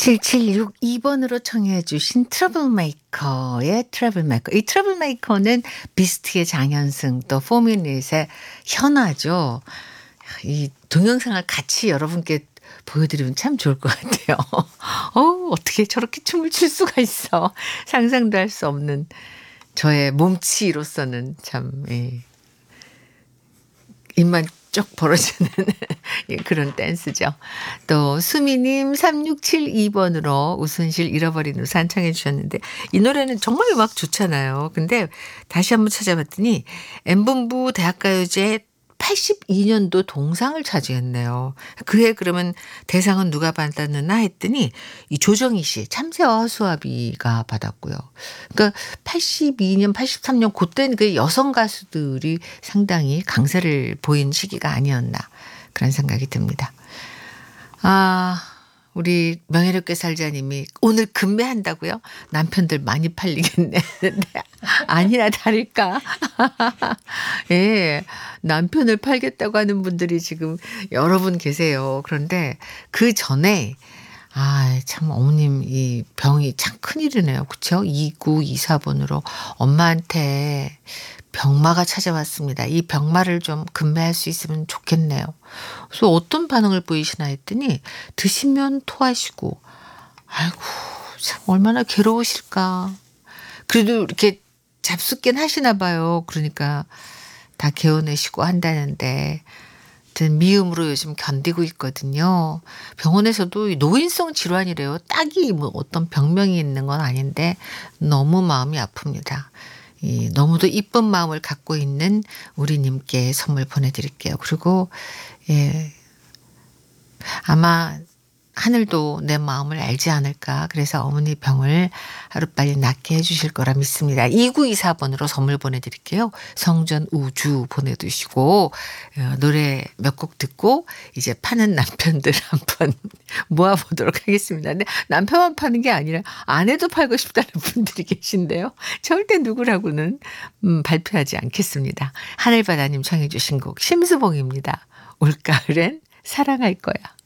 7762번으로 청해 주신 트러블메이커의 트러블메이커. 이 트러블메이커는 비스트의 장현승 또 포미닛의 현아죠. 이 동영상을 같이 여러분께 보여드리면 참 좋을 것 같아요. 어떻게 저렇게 춤을 출 수가 있어. 상상도 할 수 없는 저의 몸치로서는 참 입만 쩍 벌어지는 예, 그런 댄스죠. 또 수미님 3672번으로 우순실 잃어버린 우산 청해 주셨는데 이 노래는 정말 음악 좋잖아요. 근데 다시 한번 찾아봤더니 엠본부 대학가요제 82년도 동상을 차지했네요. 그해 그러면 대상은 누가 받았느냐 했더니 이 조정희 씨 참새와 허수아비가 받았고요. 그러니까 82년, 83년 그때는 그 여성 가수들이 상당히 강세를 보인 시기가 아니었나 그런 생각이 듭니다. 우리 명예롭게 살자님이 오늘 금매한다고요? 남편들 많이 팔리겠네. 아니나 다를까. 예, 남편을 팔겠다고 하는 분들이 지금 여러 분 계세요. 그런데 그 전에 참 어머님 이 병이 참 큰일이네요. 그렇죠? 2924번으로 엄마한테 병마가 찾아왔습니다. 이 병마를 좀 금매할 수 있으면 좋겠네요. 그래서 어떤 반응을 보이시나 했더니 드시면 토하시고 아이고 참 얼마나 괴로우실까. 그래도 이렇게 잡숫긴 하시나 봐요. 그러니까 다 개어내시고 한다는데 미음으로 요즘 견디고 있거든요. 병원에서도 노인성 질환이래요. 딱이 뭐 어떤 병명이 있는 건 아닌데 너무 마음이 아픕니다. 너무도 이쁜 마음을 갖고 있는 우리님께 선물 보내드릴게요. 그리고 아마 하늘도 내 마음을 알지 않을까. 그래서 어머니 병을 하루빨리 낫게 해주실 거라 믿습니다. 2924번으로 선물 보내드릴게요. 성전 우주 보내두시고 노래 몇 곡 듣고 이제 파는 남편들 한번 모아보도록 하겠습니다. 근데 남편만 파는 게 아니라 아내도 팔고 싶다는 분들이 계신데요. 절대 누구라고는 발표하지 않겠습니다. 하늘바다님 청해 주신 곡 심수봉입니다. 올가을엔 사랑할 거야.